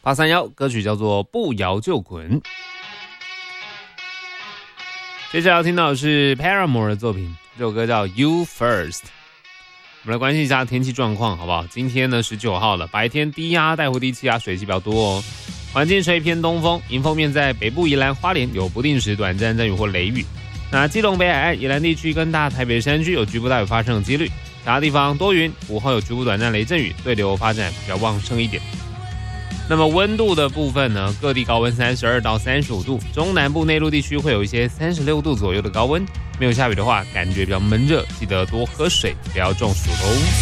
831歌曲叫做不摇就滚。接下来要听到的是 Paramore 的作品，这首歌叫 You First。我们来关心一下天气状况好不好？今天呢19号了，白天低压带或低气压水汽比较多哦，环境吹偏东风，迎风面在北部宜兰花莲有不定时短暂阵雨或雷雨。那基隆北海岸、宜兰地区跟大台北山区有局部大雨发生的几率，其他地方多云，午后有局部短暂雷阵雨，对流发展比较旺盛一点。那么温度的部分呢，各地高温32到35度，中南部内陆地区会有一些36度左右的高温。没有下雨的话，感觉比较闷热，记得多喝水，不要中暑喽。